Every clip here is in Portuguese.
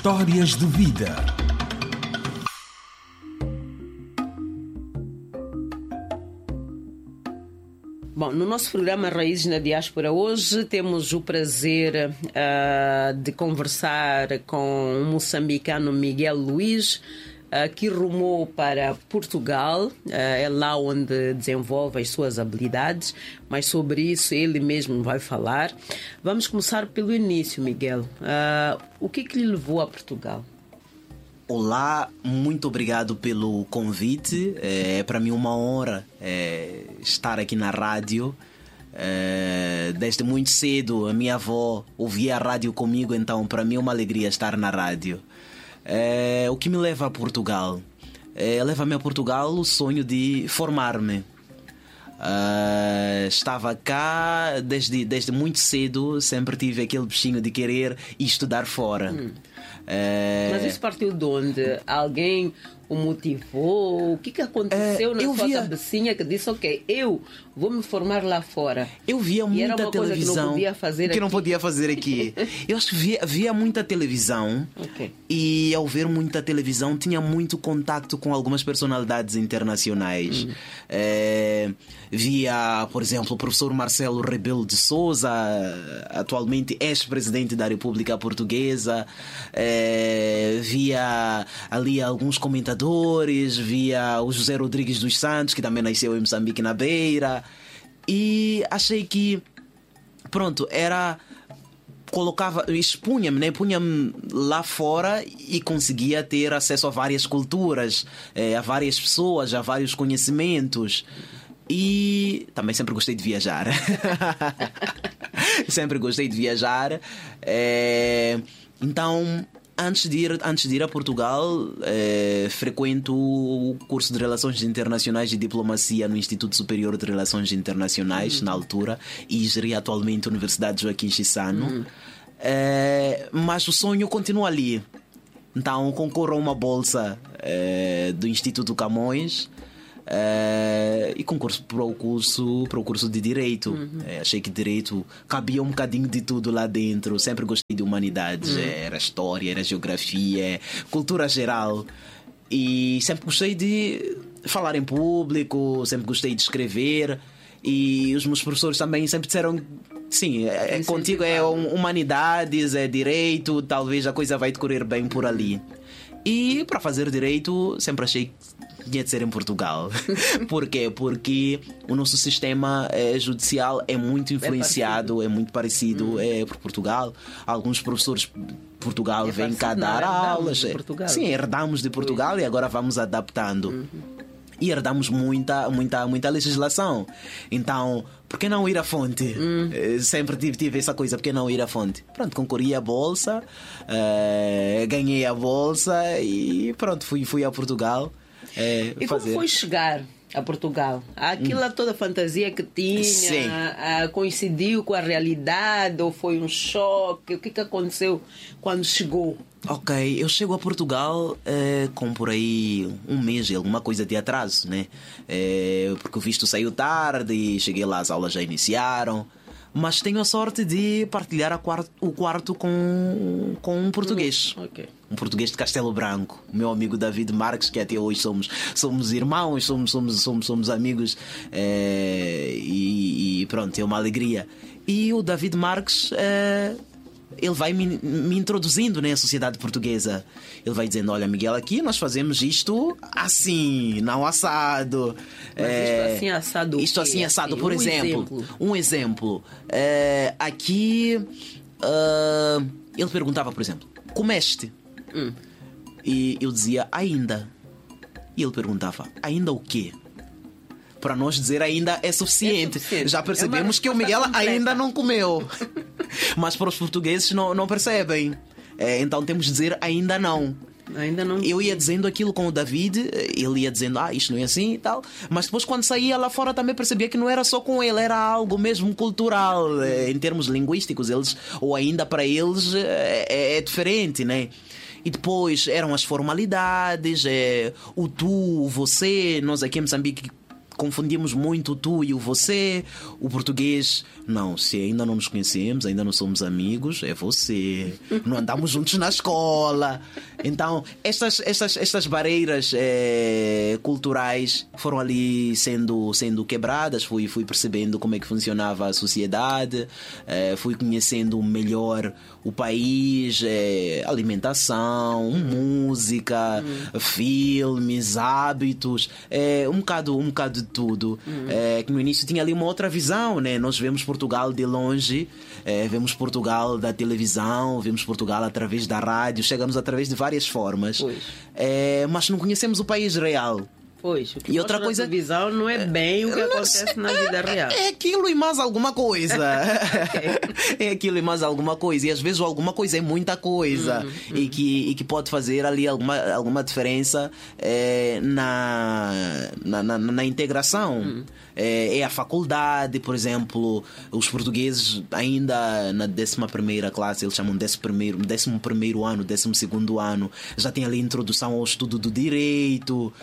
Histórias de vida. Bom, no nosso programa Raízes na Diáspora hoje temos o prazer de conversar com o moçambicano Miguel Luís, que rumou para Portugal, é lá onde desenvolve as suas habilidades, mas sobre isso ele mesmo vai falar. Vamos começar pelo início, Miguel. O que lhe levou a Portugal? Olá, muito obrigado pelo convite. É para mim uma honra estar aqui na rádio. Desde muito cedo a minha avó ouvia a rádio comigo, então para mim é uma alegria estar na rádio. O que me leva a Portugal? Leva-me a Portugal o sonho de formar-me. Estava cá desde muito cedo, sempre tive aquele bichinho de querer ir estudar fora. Mas isso partiu de onde? Alguém o motivou? O que aconteceu na sua cabecinha que disse, ok, eu vou me formar lá fora? Eu via muita televisão que não podia fazer aqui. Eu acho que via muita televisão. Okay. E ao ver muita televisão tinha muito contacto com algumas personalidades internacionais. Via, por exemplo, o professor Marcelo Rebelo de Sousa, atualmente ex-presidente da República Portuguesa. Via ali alguns comentadores, via o José Rodrigues dos Santos, que também nasceu em Moçambique, na Beira. E achei que, pronto, expunha-me, né? Punha-me lá fora e conseguia ter acesso a várias culturas, a várias pessoas, a vários conhecimentos. E também sempre gostei de viajar. Sempre gostei de viajar. Então, antes de ir a Portugal, frequento o curso de Relações Internacionais e Diplomacia no Instituto Superior de Relações Internacionais, na altura, e geria atualmente a Universidade Joaquim Chissano. Mas o sonho continua ali. Então, concorro a uma bolsa do Instituto Camões. E concurso para o curso de Direito. Achei que Direito cabia um bocadinho de tudo lá dentro. Sempre gostei de humanidades. Era História, era Geografia, Cultura Geral. E sempre gostei de falar em público, sempre gostei de escrever. E os meus professores também sempre disseram: sim, contigo é humanidades, é Direito, talvez a coisa vai decorrer bem por ali. E para fazer Direito sempre achei que tinha de ser em Portugal. Por quê? Porque o nosso sistema judicial é muito influenciado, é muito parecido por Portugal. Alguns professores de Portugal vêm cá dar aulas. Sim, herdamos de Portugal e agora vamos adaptando. E herdamos muita legislação. Então, por que não ir à fonte? Sempre tive essa coisa, por que não ir à fonte? Pronto, concorri à bolsa, ganhei a bolsa e pronto, fui a Portugal. E como foi chegar a Portugal? Aquela toda fantasia que tinha, coincidiu com a realidade ou foi um choque? O que aconteceu quando chegou? Ok, eu chego a Portugal com por aí um mês e alguma coisa de atraso, né? Porque o visto saiu tarde e cheguei lá, as aulas já iniciaram. Mas tenho a sorte de partilhar o quarto com um português. Okay. Um português de Castelo Branco, o meu amigo David Marques, que até hoje somos irmãos, somos amigos. E pronto, é uma alegria. E o David Marques, ele vai me introduzindo na sociedade portuguesa. Ele vai dizendo: olha, Miguel, aqui nós fazemos isto assim, não assado. Mas isto assim assado. Isto assim assado, por exemplo. Um exemplo. Aqui ele perguntava, por exemplo: comeste? E eu dizia: ainda. E ele perguntava: ainda o quê? Para nós dizer ainda é suficiente. Já percebemos que o Miguel ainda não comeu. Mas para os portugueses não percebem. Então temos de dizer ainda não. Ainda não. Eu ia dizendo aquilo com o David, ele ia dizendo: isto não é assim e tal. Mas depois, quando saía lá fora, também percebia que não era só com ele, era algo mesmo cultural. Em termos linguísticos, ou ainda para eles é diferente, né? E depois eram as formalidades, o tu, o você. Nós aqui em Moçambique confundimos muito tu e o você. O português, não, se ainda não nos conhecemos, ainda não somos amigos, é você. Não andamos juntos na escola. Então, estas barreiras culturais foram ali sendo quebradas. Fui percebendo como é que funcionava a sociedade, fui conhecendo melhor o país, alimentação, música, filmes, hábitos, um bocado de tudo. Que no início tinha ali uma outra visão, né? Nós vemos Portugal de longe, vemos Portugal da televisão, vemos Portugal através da rádio, chegamos através de várias formas, mas não conhecemos o país real. Pois, o que e outra coisa, na televisão não é bem o que acontece na vida real. É aquilo e mais alguma coisa. É aquilo e mais alguma coisa. E às vezes alguma coisa é muita coisa. E que pode fazer ali alguma diferença na integração. É a faculdade, por exemplo. Os portugueses ainda na 11ª classe, eles chamam 11º ano, 12º ano, já tem ali a introdução ao estudo do direito.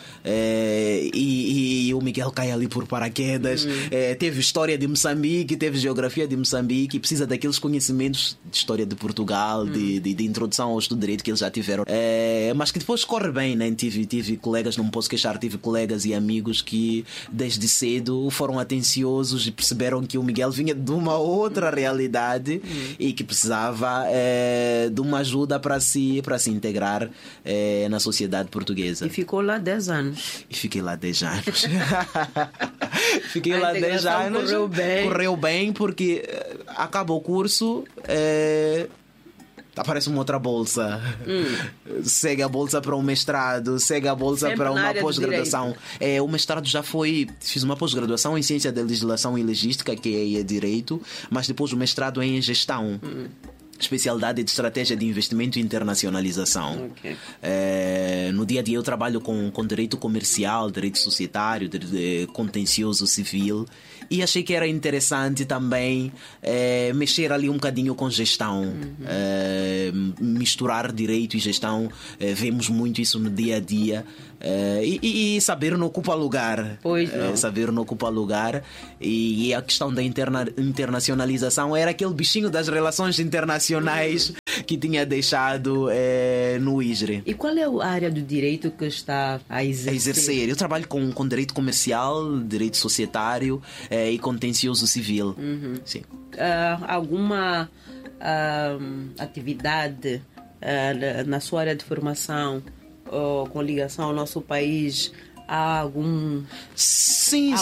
E o Miguel cai ali por paraquedas. Teve história de Moçambique, teve geografia de Moçambique, e precisa daqueles conhecimentos de história de Portugal, de introdução ao estudo de direito que eles já tiveram, mas que depois corre bem, né? Tive colegas, não me posso queixar, tive colegas e amigos que desde cedo foram atenciosos e perceberam que o Miguel vinha de uma outra realidade e que precisava de uma ajuda para se integrar na sociedade portuguesa. E ficou lá 10 anos. Fiquei lá 10 anos. Fiquei lá 10 anos. Correu bem porque acaba o curso, aparece uma outra bolsa. Segue a bolsa para um mestrado, segue a bolsa sempre para uma pós-graduação. O mestrado já foi. Fiz uma pós-graduação em Ciência da Legislação e Legística, que é Direito, mas depois o mestrado é em Gestão. Especialidade de Estratégia de Investimento e Internacionalização. No dia a dia eu trabalho com direito comercial, direito societário, contencioso civil, e achei que era interessante também mexer ali um bocadinho com gestão, misturar direito e gestão. Vemos muito isso no dia a dia. E saber não ocupa lugar. Saber não ocupa lugar. E a questão da internacionalização era aquele bichinho das relações internacionais que tinha deixado no ISRE. E qual é a área do direito que está a exercer? Eu trabalho com direito comercial, direito societário e contencioso civil. Sim. Alguma atividade na sua área de formação com ligação ao nosso país? Há algum... Sim.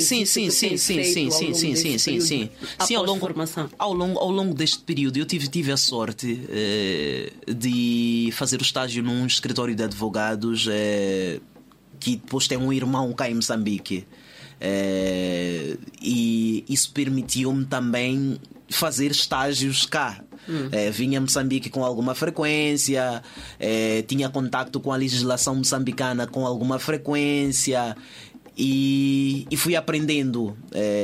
Ao longo deste período eu tive a sorte de fazer o estágio num escritório de advogados que depois tem um irmão cá em Moçambique. E isso permitiu-me também fazer estágios cá. Vinha a Moçambique com alguma frequência, tinha contacto com a legislação moçambicana com alguma frequência, e fui aprendendo.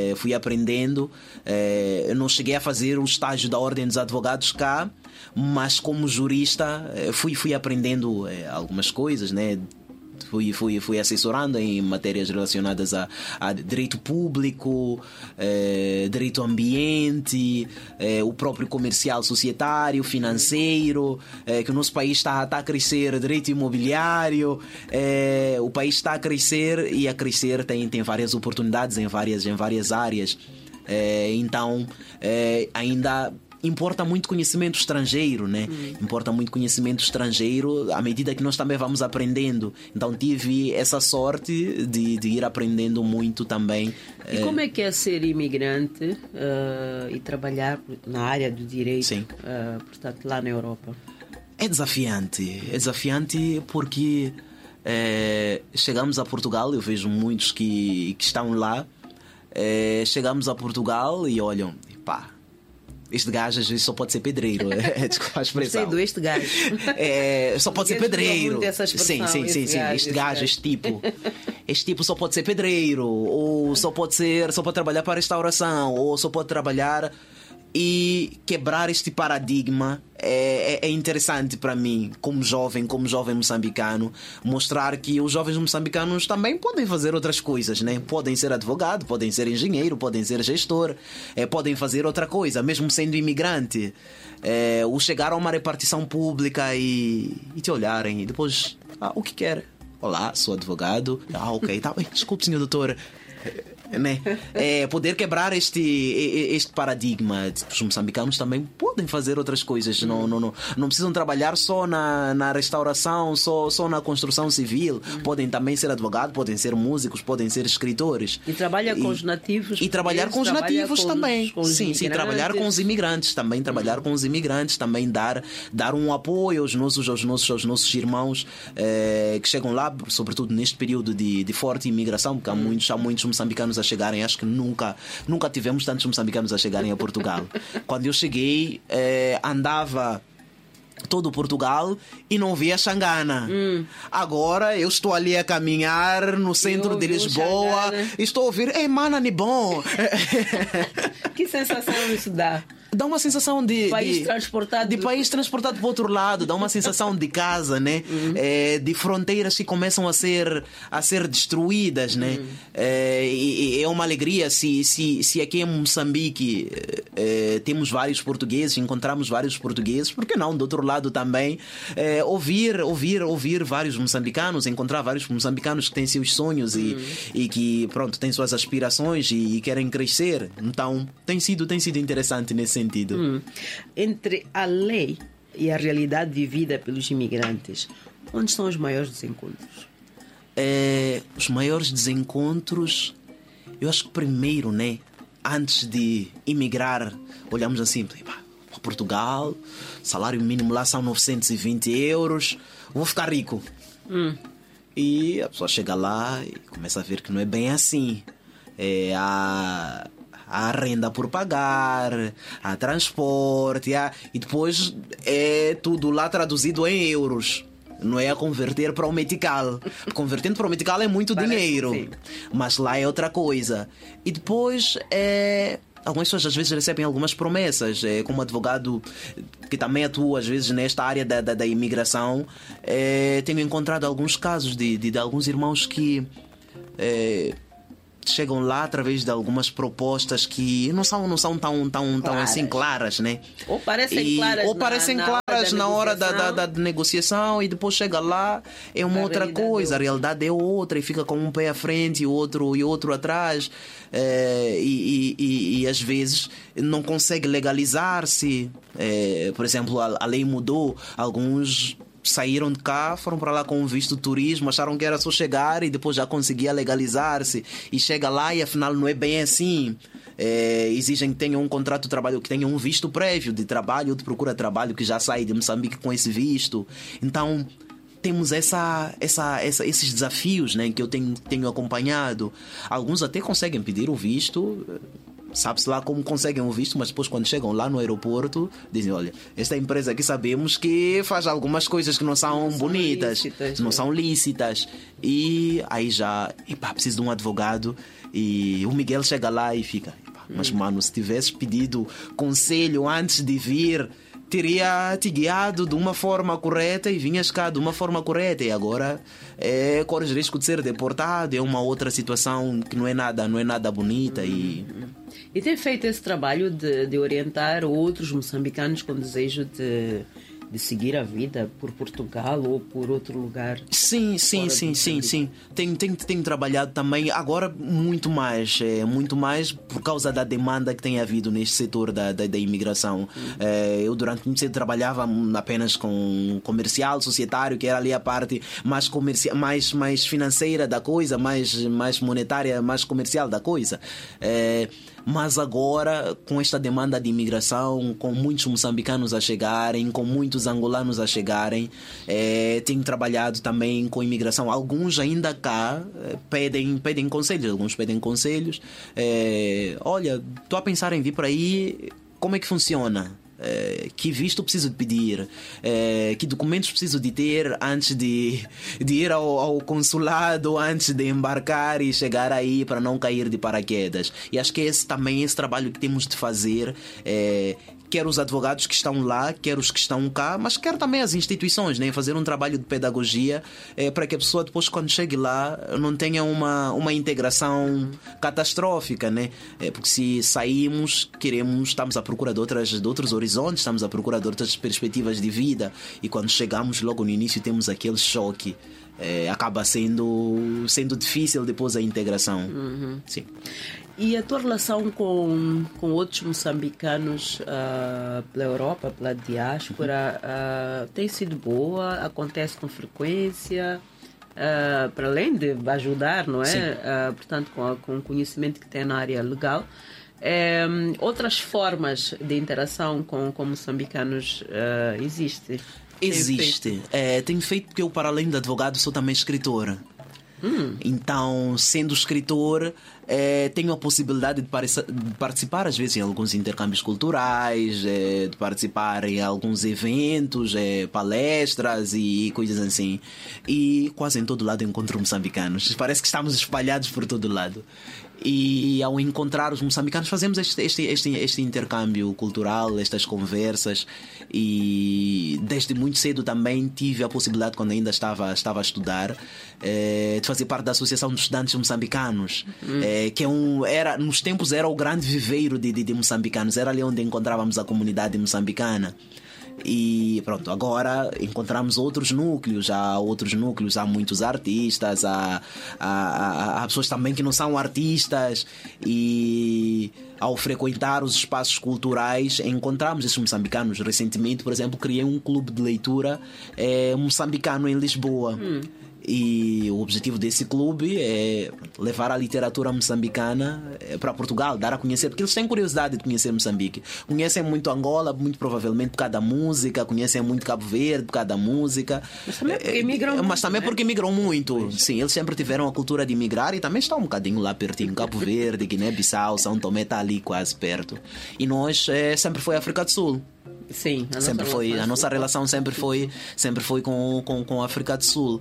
Eu não cheguei a fazer o estágio da Ordem dos Advogados cá, mas como jurista fui aprendendo algumas coisas, né? Fui assessorando em matérias relacionadas a direito público, direito ambiente, o próprio comercial, societário, financeiro, que o nosso país está a crescer, direito imobiliário. O país está a crescer, e a crescer tem várias oportunidades em várias áreas. Então ainda importa muito conhecimento estrangeiro, né? Importa muito conhecimento estrangeiro à medida que nós também vamos aprendendo. Então tive essa sorte de ir aprendendo muito também. E como é que é ser imigrante e trabalhar na área do direito, portanto, lá na Europa? É desafiante porque chegamos a Portugal, eu vejo muitos que estão lá, chegamos a Portugal e olham, pá, este gajo às vezes só pode ser pedreiro. Desculpa a expressão. Sei do este gajo. Só pode ser pedreiro. Sim. Este gajo, este tipo. Este tipo só pode ser pedreiro. Ou só pode trabalhar para a restauração. Ou só pode trabalhar. E quebrar este paradigma é interessante para mim, como jovem moçambicano, mostrar que os jovens moçambicanos também podem fazer outras coisas, né? Podem ser advogado, podem ser engenheiro, podem ser gestor, podem fazer outra coisa, mesmo sendo imigrante. O chegar a uma repartição pública e te olharem e depois, o que quer? Olá, sou advogado. Ok, tá bem. Desculpe, senhor doutor. Né? Poder quebrar este paradigma. Os moçambicanos também podem fazer outras coisas. Não precisam trabalhar só na restauração, só na construção civil. Podem também ser advogados, podem ser músicos, podem ser escritores. E trabalha com os nativos. E trabalhar com os nativos também. Sim, trabalhar com os imigrantes também. Trabalhar com os imigrantes também. Dar um apoio aos nossos irmãos que chegam lá, sobretudo neste período de forte imigração, porque há muitos moçambicanos a chegarem. Acho que nunca tivemos tantos moçambicanos a chegarem a Portugal. Quando eu cheguei, andava todo Portugal e não via Xangana. Agora eu estou ali a caminhar no centro de Lisboa e estou a ouvir mana, ni bom. Que sensação isso dá? Dá uma sensação de país transportado para o outro lado. Dá uma sensação de casa, né? De fronteiras que começam a ser destruídas, né? É uma alegria se aqui em Moçambique temos vários portugueses, encontramos vários portugueses, por que não do outro lado também ouvir vários moçambicanos, encontrar vários moçambicanos que têm seus sonhos e que têm suas aspirações e querem crescer. Então tem sido interessante nesse sentido. Entre a lei e a realidade vivida pelos imigrantes, onde estão os maiores desencontros? Os maiores desencontros, eu acho que primeiro, né, antes de imigrar, olhamos assim, para Portugal, salário mínimo lá são 920 euros, vou ficar rico. E a pessoa chega lá e começa a ver que não é bem assim. Há renda por pagar, há transporte, e depois é tudo lá traduzido em euros. Não é a converter para o metical. Convertendo para o metical é muito dinheiro, mas lá é outra coisa. E depois algumas pessoas às vezes recebem algumas promessas. Como advogado que também atua às vezes nesta área da imigração, tenho encontrado alguns casos de alguns irmãos que chegam lá através de algumas propostas que não são tão assim claras, né? Ou parecem claras na hora da negociação, e depois chega lá, é uma outra coisa, a realidade é outra, e fica com um pé à frente e outro atrás, e às vezes não consegue legalizar-se. Por exemplo, a lei mudou, alguns saíram de cá, foram para lá com um visto de turismo, acharam que era só chegar e depois já conseguia legalizar-se, e chega lá e afinal não é bem assim. Exigem que tenham um contrato de trabalho, que tenham um visto prévio de trabalho ou de procura de trabalho, que já sai de Moçambique com esse visto. Então temos esses desafios, né, que eu tenho acompanhado. Alguns até conseguem pedir o visto, sabe-se lá como conseguem o visto, mas depois quando chegam lá no aeroporto dizem, olha, esta empresa aqui sabemos que faz algumas coisas que não são bonitas, não são lícitas, e aí já preciso de um advogado. E o Miguel chega lá e fica, mas mano, se tivesse pedido conselho antes de vir, teria te guiado de uma forma correta e vinhas cá de uma forma correta, e agora corres risco de ser deportado. É uma outra situação que não é nada bonita. E tem feito esse trabalho de orientar outros moçambicanos com desejo de seguir a vida por Portugal ou por outro lugar? Sim. Tenho trabalhado também, agora muito mais por causa da demanda que tem havido neste setor da imigração. Eu durante muito tempo trabalhava apenas com comercial, societário, que era ali a parte mais comercial, mais financeira da coisa, mais monetária, mais comercial da coisa. Mas agora, com esta demanda de imigração, com muitos moçambicanos a chegarem, com muitos angolanos a chegarem, tenho trabalhado também com imigração. Alguns ainda cá pedem conselhos. Alguns pedem conselhos. Olha, estou a pensar em vir para aí, como é que funciona? Que visto preciso de pedir, que documentos preciso de ter antes de ir ao consulado, antes de embarcar e chegar aí, para não cair de paraquedas. E acho que esse trabalho que temos de fazer, quer os advogados que estão lá, quer os que estão cá, mas quer também as instituições, né? Fazer um trabalho de pedagogia para que a pessoa depois, quando chegue lá, não tenha uma integração catastrófica, né? Porque se saímos, estamos à procura de outros horizontes, estamos à procura de outras perspectivas de vida, e quando chegamos logo no início temos aquele choque. Acaba sendo difícil depois a integração. Sim. E a tua relação com outros moçambicanos pela Europa, pela diáspora, tem sido boa? Acontece com frequência? Para além de ajudar, não é? Portanto, com o conhecimento que tem na área legal. Outras formas de interação com moçambicanos existem? Existe. Tenho feito porque eu, para além de advogado, sou também escritor. Então, sendo escritor, tenho a possibilidade de participar às vezes em alguns intercâmbios culturais, de participar em alguns eventos, palestras e coisas assim. E quase em todo lado encontro moçambicanos. Parece que estamos espalhados por todo lado. E ao encontrar os moçambicanos fazemos este intercâmbio cultural, estas conversas, e desde muito cedo também tive a possibilidade, quando ainda estava a estudar, de fazer parte da Associação dos Estudantes Moçambicanos, que nos tempos era o grande viveiro de moçambicanos, era ali onde encontrávamos a comunidade moçambicana. E pronto, agora encontramos outros núcleos, há muitos artistas, há pessoas também que não são artistas, e ao frequentar os espaços culturais encontramos esses moçambicanos. Recentemente, por exemplo, criei um clube de leitura moçambicano em Lisboa. E o objetivo desse clube é levar a literatura moçambicana para Portugal, dar a conhecer, porque eles têm curiosidade de conhecer Moçambique. Conhecem muito Angola, muito provavelmente por causa da música, conhecem muito Cabo Verde por causa da música. Mas também porque migram muito. Sim, eles sempre tiveram a cultura de migrar, e também estão um bocadinho lá pertinho. Cabo Verde, Guiné-Bissau, São Tomé está ali quase perto. E nós sempre foi África do Sul. Sim, a nossa relação sempre foi com a África do Sul.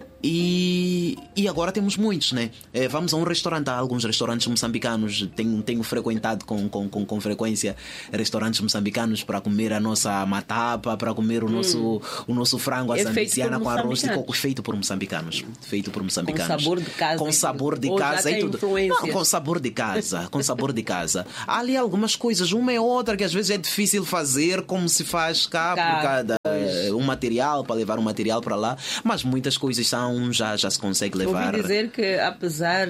E agora temos muitos, né? Vamos a um restaurante, há alguns restaurantes moçambicanos. Tenho frequentado com frequência restaurantes moçambicanos para comer a nossa matapa, para comer o nosso frango à sambiciana com arroz de coco, feito por moçambicanos. Com sabor de casa. Com sabor de casa e tudo. Não, com sabor de casa. Há ali algumas coisas, uma e outra, que às vezes é difícil fazer como se faz cá por cada um material, para levar um material para lá, mas muitas coisas já se consegue levar. Ouvi dizer que, apesar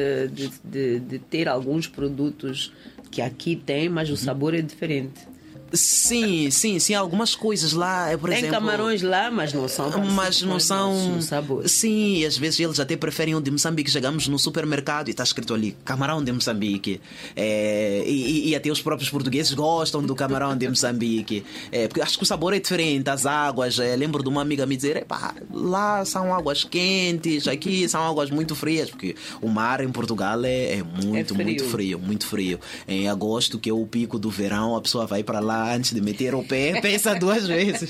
de ter alguns produtos que aqui tem, mas o sabor é diferente. Sim, algumas coisas lá, por exemplo, tem camarões lá, mas não são sabor. Sim, às vezes eles até preferem o de Moçambique. Chegamos no supermercado e está escrito ali camarão de Moçambique, e até os próprios portugueses gostam do camarão de Moçambique, porque acho que o sabor é diferente, as águas. Lembro de uma amiga me dizer, lá são águas quentes, aqui são águas muito frias, porque o mar em Portugal é muito frio. Em agosto, que é o pico do verão, a pessoa vai para lá, antes de meter o pé, pensa duas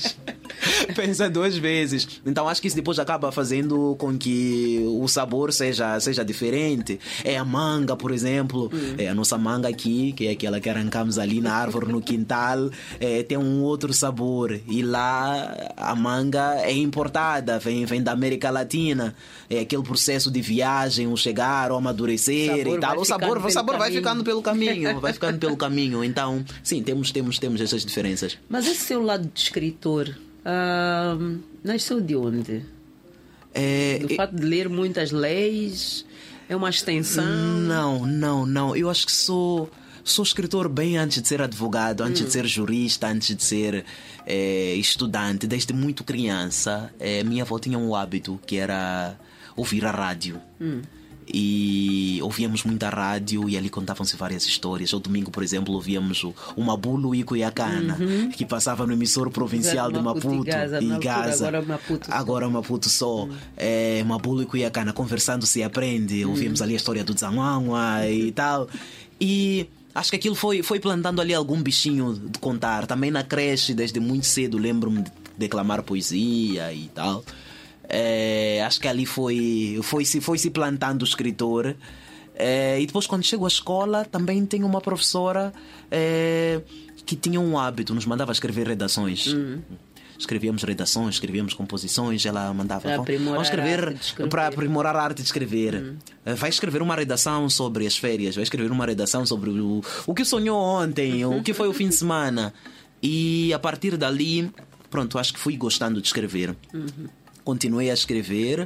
vezes. Então acho que isso depois acaba fazendo com que o sabor seja diferente. A manga, por exemplo, a nossa manga aqui, que é aquela que arrancamos ali na árvore no quintal, tem um outro sabor. E lá a manga é importada, vem da América Latina. É aquele processo de viagem, o chegar, o amadurecer e tal. O sabor vai ficando pelo caminho. Então, sim, temos essas diferenças. Mas esse seu lado de escritor nasceu de onde? Do fato de ler muitas leis? É uma extensão? Não. Eu acho que sou escritor bem antes de ser advogado, antes de ser jurista, antes de ser estudante. Desde muito criança, minha avó tinha um hábito que era ouvir a rádio. E ouvíamos muita rádio, e ali contavam-se várias histórias. Ao domingo, por exemplo, ouvíamos o Mabulo e Cuiacana, que passava no emissor provincial de Maputo e Gaza. Agora Maputo só. Mabulo e Cuiacana, conversando se aprende. Ouvíamos ali a história do Zanguangua e tal. E acho que aquilo foi plantando ali algum bichinho de contar. Também na creche, desde muito cedo, lembro-me de declamar poesia e tal. Acho que ali foi se plantando o escritor. E depois, quando chego à escola, também tenho uma professora que tinha um hábito, nos mandava escrever redações. Escrevíamos redações, escrevíamos composições, ela mandava, vamos escrever para aprimorar a arte de escrever. Vai escrever uma redação sobre as férias, vai escrever uma redação sobre o que sonhou ontem, o que foi o fim de semana. E a partir dali, pronto, acho que fui gostando de escrever. Continuei a escrever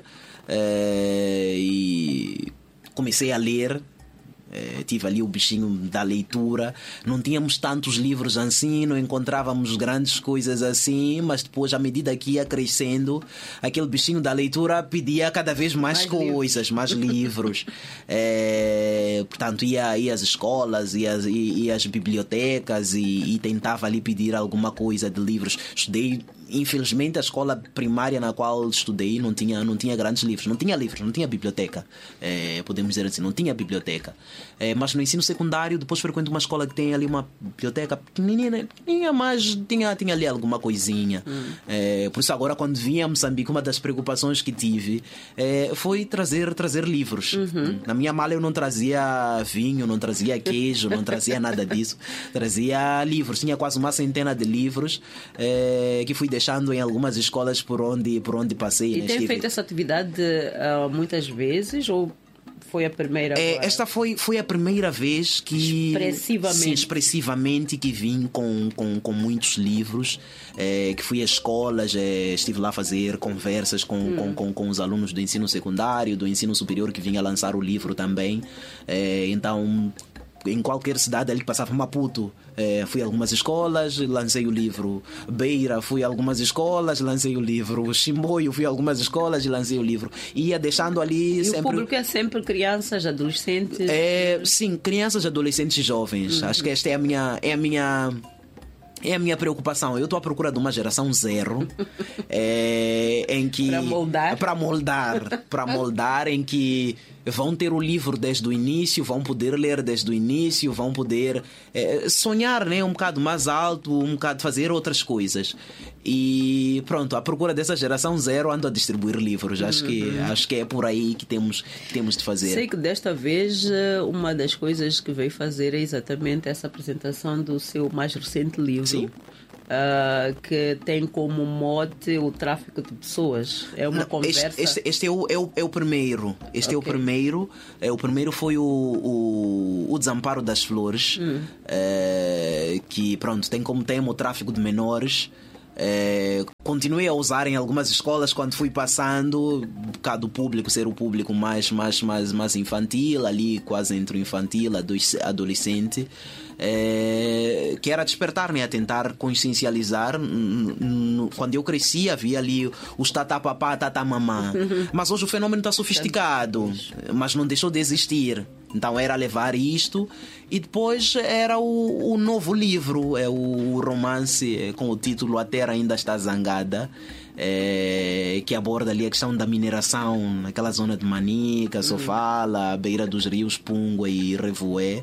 e comecei a ler. Tive ali o bichinho da leitura. Não tínhamos tantos livros assim, não encontrávamos grandes coisas assim, mas depois, à medida que ia crescendo, aquele bichinho da leitura pedia cada vez mais coisas, mais livros. Portanto, ia às escolas, ia às bibliotecas e tentava ali pedir alguma coisa de livros. Estudei, infelizmente, a escola primária na qual estudei não tinha grandes livros, não tinha biblioteca, podemos dizer assim, não tinha biblioteca. Mas no ensino secundário, depois frequento uma escola que tem ali uma biblioteca pequenininha, mas tinha ali alguma coisinha. Por isso agora, quando vim a Moçambique, uma das preocupações que tive foi trazer livros. Na minha mala eu não trazia vinho, não trazia queijo, não trazia nada disso. Trazia livros, tinha quase uma centena de livros que fui deixando em algumas escolas por onde passei. E tem feito essa atividade muitas vezes ou foi a primeira vez? Esta foi a primeira vez que expressivamente que vim com muitos livros, que fui às escolas, estive lá a fazer conversas com os alunos do ensino secundário, do ensino superior, que vinha lançar o livro também. Então, em qualquer cidade ali que passava, Maputo, fui a algumas escolas, lancei o livro. Beira, fui a algumas escolas, lancei o livro. Chimboio, fui a algumas escolas e lancei o livro. Ia deixando ali e sempre... o público é sempre crianças, adolescentes? Sim, crianças, adolescentes e jovens. Acho que esta é a minha preocupação. Eu estou à procura de uma geração zero em que para moldar, em que vão ter o livro desde o início, vão poder ler desde o início, vão poder sonhar, né, um bocado mais alto, um bocado fazer outras coisas. E pronto, à procura dessa geração zero, ando a distribuir livros. Acho que é por aí que temos de fazer. Sei que desta vez uma das coisas que veio fazer é exatamente essa apresentação do seu mais recente livro. Sim. Que tem como mote o tráfico de pessoas. É uma conversa. Este é o primeiro. Este é o primeiro. O primeiro foi o Desamparo das Flores, que pronto, tem como tema o tráfico de menores. Continuei a usar em algumas escolas quando fui passando, um bocado público, ser o público mais infantil, ali quase entre o infantil e adolescente. Que era despertar, né? A tentar consciencializar. Quando eu cresci havia ali os tatá papá, tatá mamã, mas hoje o fenômeno está sofisticado, mas não deixou de existir. Então era levar isto. E depois era o novo livro, o romance com o título A Terra Ainda Está Zangada, que aborda ali a questão da mineração naquela zona de Manica, Sofala, à beira dos rios Pungua e Revoé.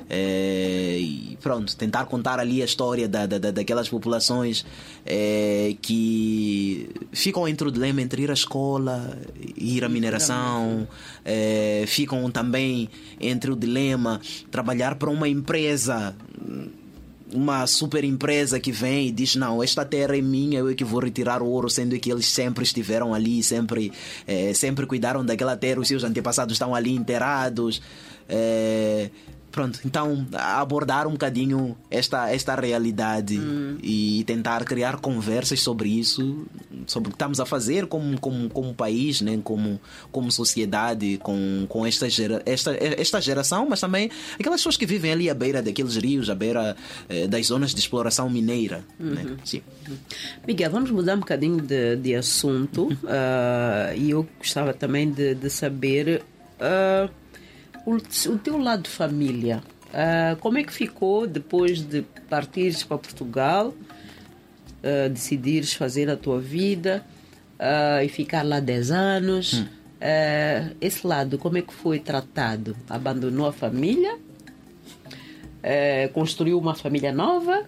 E pronto, tentar contar ali a história daquelas populações que ficam entre o dilema entre ir à escola e ir à mineração, ficam também entre o dilema trabalhar para uma empresa, uma super empresa que vem e diz: não, esta terra é minha, eu é que vou retirar o ouro, sendo que eles sempre estiveram ali, sempre cuidaram daquela terra, os seus antepassados estão ali enterrados. Pronto, então abordar um bocadinho esta realidade e tentar criar conversas sobre isso, sobre o que estamos a fazer como país, né? como sociedade, com esta geração, mas também aquelas pessoas que vivem ali à beira daqueles rios, à beira das zonas de exploração mineira. Né? Sim. Miguel, vamos mudar um bocadinho de assunto. E eu gostava também de saber... o teu lado de família, como é que ficou depois de partires para Portugal, decidires fazer a tua vida e ficar lá 10 anos? Esse lado, como é que foi tratado? Abandonou a família? Construiu uma família nova?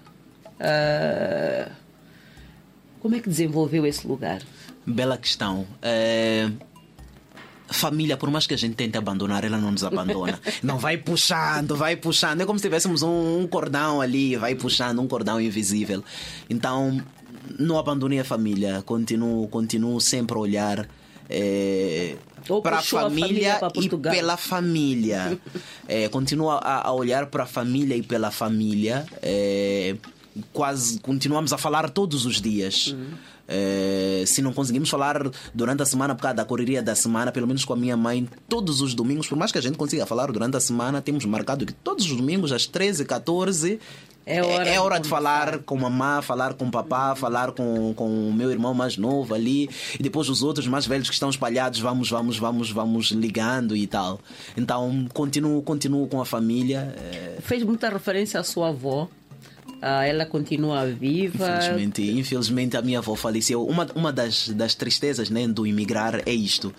Como é que desenvolveu esse lugar? Bela questão. família, por mais que a gente tente abandonar, ela não nos abandona. Não, vai puxando, vai puxando. É como se tivéssemos um cordão ali, vai puxando, um cordão invisível. Então, não abandonei a família. Continuo sempre a olhar para a família e pela família. Continuo a olhar para a família e pela família. Quase continuamos a falar todos os dias. Se não conseguimos falar durante a semana por causa da correria da semana, pelo menos com a minha mãe, todos os domingos, por mais que a gente consiga falar durante a semana, temos marcado que todos os domingos às 13h14 é hora de falar com mamã, falar com papá, falar com o meu irmão mais novo ali, e depois os outros mais velhos que estão espalhados, vamos ligando e tal. Então continuo com a família. Fez muita referência à sua avó. Ela continua viva. Infelizmente a minha avó faleceu. Uma das tristezas, né, do imigrar é isto.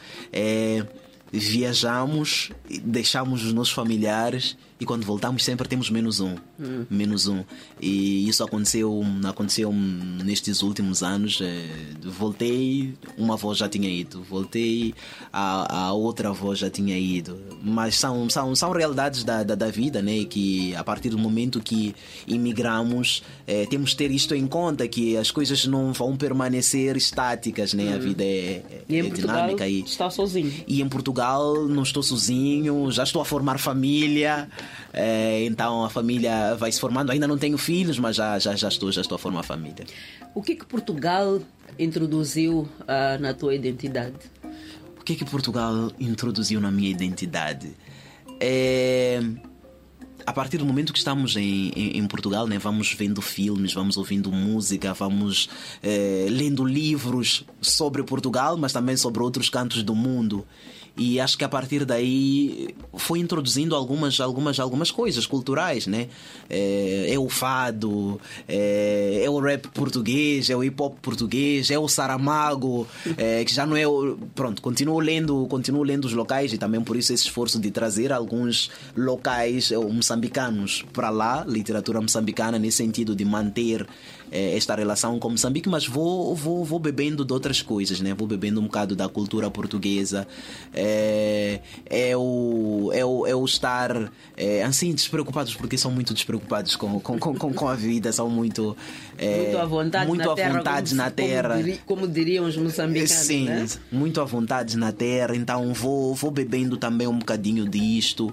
Viajamos, deixamos os nossos familiares e quando voltamos sempre temos menos um. E isso aconteceu nestes últimos anos. Voltei, uma avó já tinha ido. Voltei, a outra avó já tinha ido. Mas são realidades da vida, né? Que a partir do momento que imigramos, temos de ter isto em conta, que as coisas não vão permanecer estáticas, né? A vida é dinâmica. E está sozinho. E em Portugal não estou sozinho, já estou a formar família. Então a família vai se formando. Ainda não tenho filhos, mas já estou a formar família. O que Portugal introduziu na tua identidade? O que Portugal introduziu na minha identidade? A partir do momento que estamos em Portugal, né, vamos vendo filmes, vamos ouvindo música, vamos lendo livros sobre Portugal, mas também sobre outros cantos do mundo. E acho que a partir daí foi introduzindo algumas coisas culturais, né? É o fado, é o rap português, é o hip hop português, é o Saramago, que já não é o... Pronto, continuo lendo os locais, e também por isso esse esforço de trazer alguns locais moçambicanos para lá, literatura moçambicana, nesse sentido de manter esta relação com Moçambique, mas vou bebendo de outras coisas, né? Vou bebendo um bocado da cultura portuguesa. É o estar assim despreocupados, porque são muito despreocupados com a vida, são muito à vontade na terra, como diriam os moçambicanos. Sim, né? Muito à vontade na terra. Então vou bebendo também um bocadinho disto.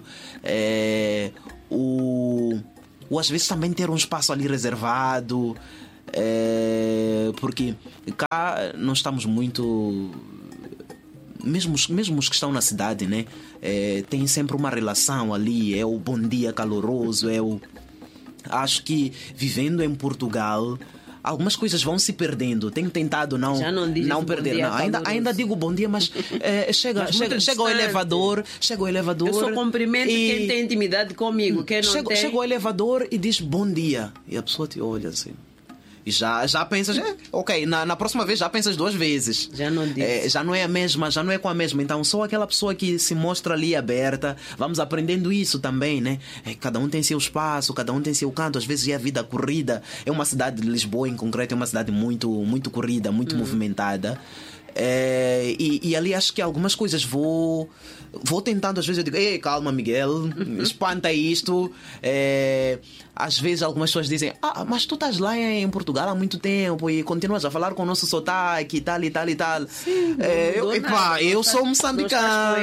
Ou às vezes também ter um espaço ali reservado, porque cá nós estamos muito... Mesmo os que estão na cidade, né, tem sempre uma relação ali, é o bom dia caloroso, acho que vivendo em Portugal algumas coisas vão se perdendo. Tenho tentado não perder. Não, ainda digo bom dia, mas chega o elevador. Eu só cumprimento quem tem intimidade comigo. Quem não tem... Chega o elevador e diz bom dia. E a pessoa te olha assim. E já pensas, ok, na próxima vez já pensas 2 vezes. Já não diz. Já não é a mesma, já não é com a mesma. Então só aquela pessoa que se mostra ali aberta. Vamos aprendendo isso também, né? Cada um tem seu espaço, cada um tem seu canto. Às vezes é a vida corrida. É uma cidade de Lisboa, em concreto, é uma cidade muito, muito corrida, muito movimentada. E ali acho que algumas coisas vou tentando, às vezes eu digo, ei, calma Miguel, espanta isto. Às vezes algumas pessoas dizem, mas tu estás lá em Portugal há muito tempo e continuas a falar com o nosso sotaque e tal e tal e tal. Sim, eu sou moçambicano.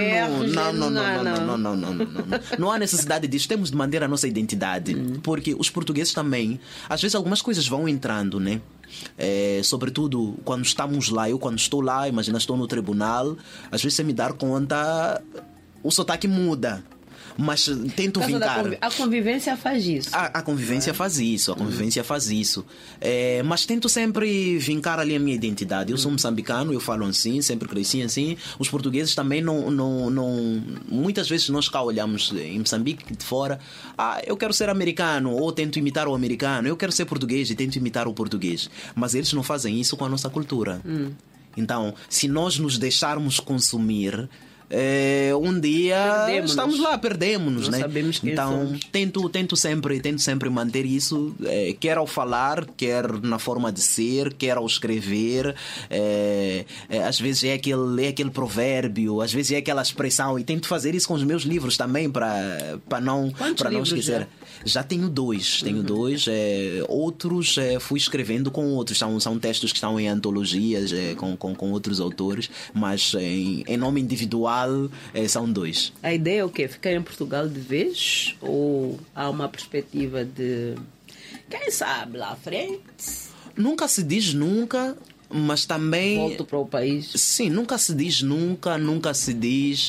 Não há necessidade disso. Temos de manter a nossa identidade, porque os portugueses também, às vezes algumas coisas vão entrando, né? Sobretudo quando estamos lá, eu quando estou lá, imagina, estou no tribunal, às vezes sem me dar conta o sotaque muda, mas tento vincar. A convivência faz isso. A convivência faz isso, mas tento sempre vincar ali a minha identidade. Eu sou moçambicano, eu falo assim, sempre cresci assim. Os portugueses também não muitas vezes nós cá olhamos em Moçambique de fora, eu quero ser americano, ou tento imitar o americano. Eu quero ser português e tento imitar o português, mas eles não fazem isso com a nossa cultura. Então, se nós nos deixarmos consumir, Um dia Perdemos-nos. estamos lá, perdemos-nos, Não né? sabemos quem Então somos. tento sempre manter isso, quer ao falar, quer na forma de ser, quer ao escrever. Às vezes é aquele provérbio, às vezes é aquela expressão, e tento fazer isso com os meus livros também para não livros esquecer. Já tenho dois. Outros fui escrevendo com outros. São textos que estão em antologias com outros autores, mas em nome individual são dois. A ideia é o quê? Ficar em Portugal de vez? Ou há uma perspectiva de, quem sabe, lá à frente? Nunca se diz nunca, mas também... Volto para o país. Sim, nunca se diz nunca se diz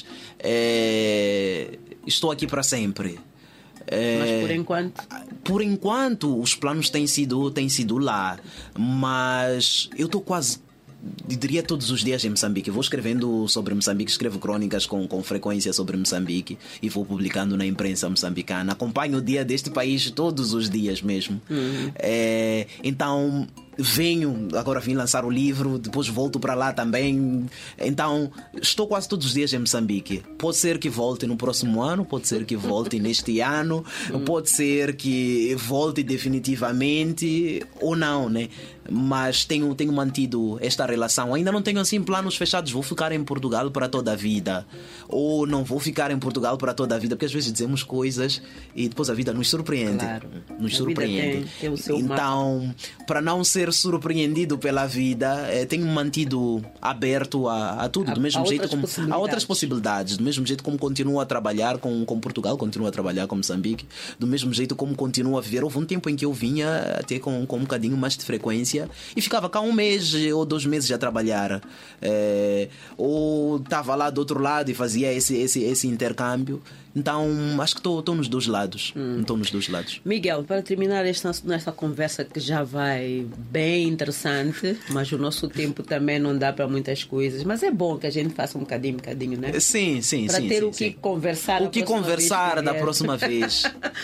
estou aqui para sempre. Mas por enquanto... Por enquanto, os planos têm sido lá, mas eu estou quase, diria, todos os dias em Moçambique. Eu vou escrevendo sobre Moçambique, escrevo crônicas com frequência sobre Moçambique e vou publicando na imprensa moçambicana. Acompanho o dia deste país todos os dias mesmo. Então agora vim lançar o livro, depois volto para lá também. Então estou quase todos os dias em Moçambique. Pode ser que volte no próximo ano, pode ser que volte neste ano, pode ser que volte definitivamente ou não, né? Mas tenho mantido esta relação. Ainda não tenho assim planos fechados, vou ficar em Portugal para toda a vida ou não vou ficar em Portugal para toda a vida, porque às vezes dizemos coisas e depois a vida nos surpreende. Claro. Nos A surpreende. vida tem o seu Então, para não ser surpreendido pela vida, tenho mantido aberto a tudo, do mesmo jeito como a outras possibilidades, do mesmo jeito como continuo a trabalhar com Portugal, continuo a trabalhar com Moçambique, do mesmo jeito como continuo a viver. Houve um tempo em que eu vinha até com um bocadinho mais de frequência e ficava cá 1 mês ou 2 meses a trabalhar, ou estava lá do outro lado e fazia esse intercâmbio. Então acho que estou nos dois lados. Estou nos dois lados. Miguel, para terminar nesta conversa que já vai bem interessante, mas o nosso tempo também não dá para muitas coisas, mas é bom que a gente faça um bocadinho, né? Sim. Para ter o que sim. conversar. O que conversar da próxima vez.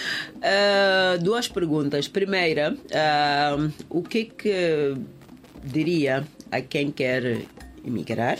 2 perguntas. Primeira, o que diria a quem quer emigrar?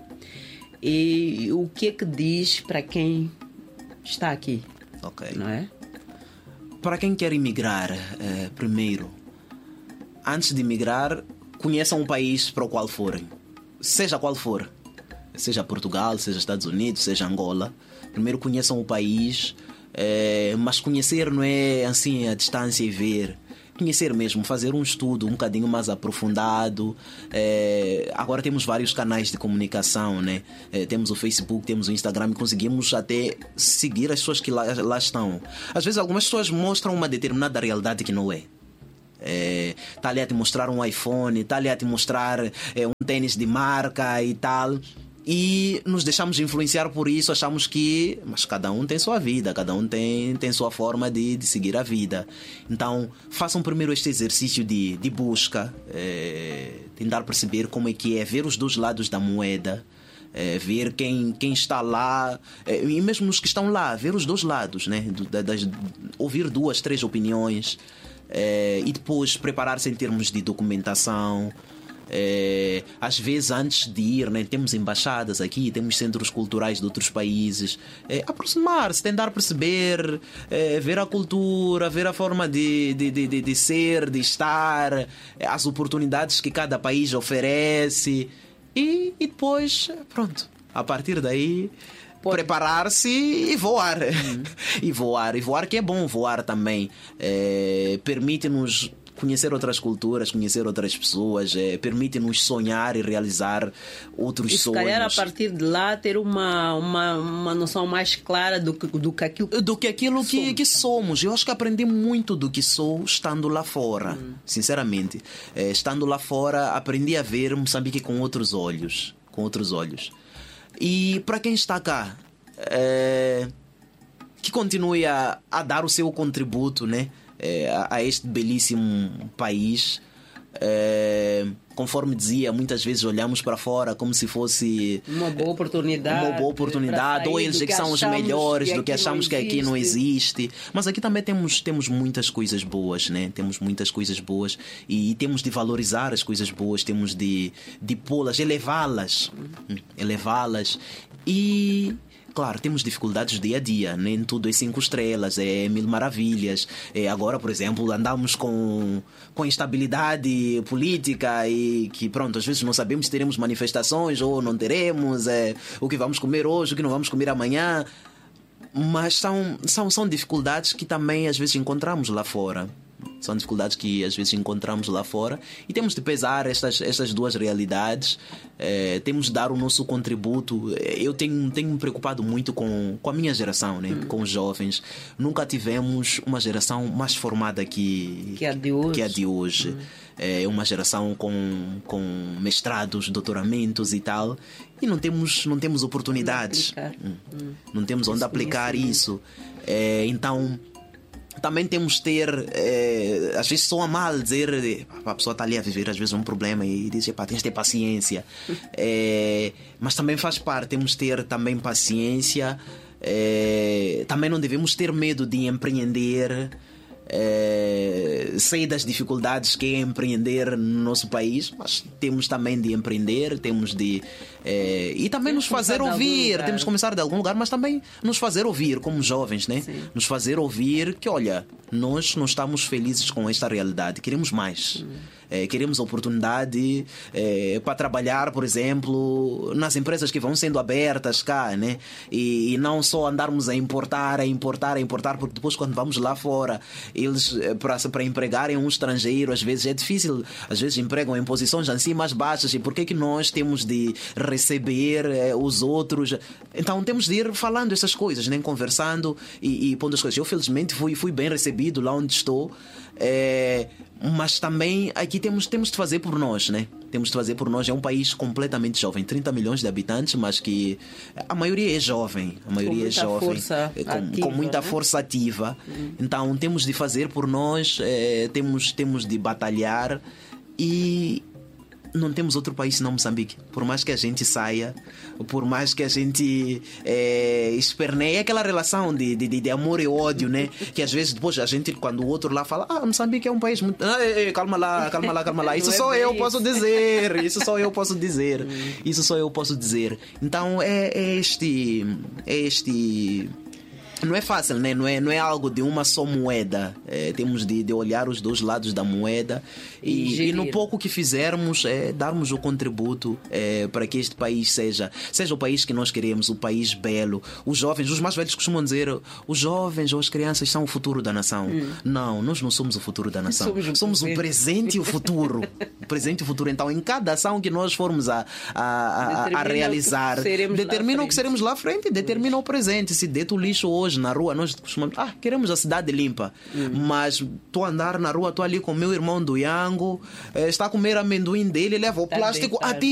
E o que diz para quem está aqui? Ok. Não é? Para quem quer emigrar, primeiro, antes de emigrar, conheçam o país para o qual forem, seja qual for, seja Portugal, seja Estados Unidos, seja Angola. Primeiro conheçam o país, mas conhecer não é assim a distância e ver. Conhecer mesmo, fazer um estudo um bocadinho mais aprofundado. Agora temos vários canais de comunicação, né? Temos o Facebook, temos o Instagram e conseguimos até seguir as pessoas que lá estão. Às vezes algumas pessoas mostram uma determinada realidade que não é. Está ali a te mostrar um iPhone, está ali a te mostrar um tênis de marca e tal. E nos deixamos influenciar por isso, achamos que... Mas cada um tem sua vida, cada um tem sua forma de seguir a vida. Então, façam primeiro este exercício de busca, tentar perceber como é que é, ver os dois lados da moeda, ver quem está lá, e mesmo os que estão lá, ver os dois lados, né? Ouvir 2, 3 opiniões, e depois preparar-se em termos de documentação. Às vezes antes de ir, né, temos embaixadas aqui, temos centros culturais de outros países. Aproximar-se, tentar perceber, ver a cultura, ver a forma de ser, de estar, as oportunidades que cada país oferece e depois, pronto, a partir daí preparar-se e voar. E voar que é bom voar também. Permite-nos conhecer outras culturas, conhecer outras pessoas, permite-nos sonhar e realizar outros sonhos. E se calhar a partir de lá ter uma noção mais clara do que aquilo que somos. Eu acho que aprendi muito do que sou estando lá fora, sinceramente. Estando lá fora aprendi a ver Moçambique com outros olhos. E para quem está cá, que continue a dar o seu contributo, né? A este belíssimo país. conforme dizia, muitas vezes olhamos para fora como se fosse uma boa oportunidade, ou eles que são os melhores, do que achamos que aqui não existe. Mas aqui também temos muitas coisas boas, né? Temos muitas coisas boas e temos de valorizar as coisas boas, temos de pô-las, elevá-las e... Claro, temos dificuldades dia a dia, nem tudo é 5 estrelas, é 1000 maravilhas. Agora, por exemplo, andamos com instabilidade política e que, pronto, às vezes não sabemos se teremos manifestações ou não teremos, o que vamos comer hoje, o que não vamos comer amanhã. Mas são dificuldades que também às vezes encontramos lá fora. São dificuldades que às vezes encontramos lá fora e temos de pesar estas duas realidades, temos de dar o nosso contributo. Eu tenho me preocupado muito com a minha geração, né? Com os jovens. Nunca tivemos uma geração mais formada que a de hoje. É uma geração com mestrados, doutoramentos e tal, e não temos oportunidades, não temos onde aplicar isso. Então também temos de ter, às vezes soa mal dizer, a pessoa está ali a viver às vezes um problema e diz, tens de ter paciência, mas também faz parte, temos de ter também paciência, também não devemos ter medo de empreender. Sei das dificuldades que é empreender no nosso país, mas temos também de empreender, temos de e também nos fazer ouvir, temos de começar de algum lugar, mas também nos fazer ouvir como jovens, né? Sim. Nos fazer ouvir que, olha, nós não estamos felizes com esta realidade, queremos mais. Queremos oportunidade para trabalhar, por exemplo, nas empresas que vão sendo abertas cá, né? E não só andarmos a importar, porque depois quando vamos lá fora, eles para empregarem um estrangeiro, às vezes é difícil, às vezes empregam em posições assim mais baixas, e por que nós temos de receber os outros? Então temos de ir falando essas coisas, né? Conversando e pondo as coisas. Eu felizmente fui bem recebido lá onde estou, mas também aqui temos de fazer por nós, né? Temos de fazer por nós. É um país completamente jovem, 30 milhões de habitantes, mas que a maioria é jovem, com muita força ativa. Então temos de fazer por nós, temos de batalhar, e não temos outro país senão Moçambique. Por mais que a gente saia, por mais que a gente esperneie, é aquela relação de amor e ódio, né? Que às vezes depois a gente, quando o outro lá fala, Moçambique é um país muito... calma lá. Isso só eu posso dizer. Isso só eu posso dizer. Então é este... Não é fácil, né? Não é algo de uma só moeda. Temos de olhar os dois lados da moeda e no pouco que fizermos, darmos o contributo para que este país seja o país que nós queremos, o país belo. Os jovens, os mais velhos costumam dizer, os jovens ou as crianças são o futuro da nação. Não, nós não somos o futuro da nação. Somos o presente e o futuro. O presente e o futuro. Então, em cada ação que nós formos a realizar, determina o que seremos lá à frente, determina o presente. Se deita o lixo hoje na rua, nós costumamos, queremos a cidade limpa, mas estou a andar na rua, estou ali com o meu irmão do Yango, está a comer amendoim dele, leva o plástico,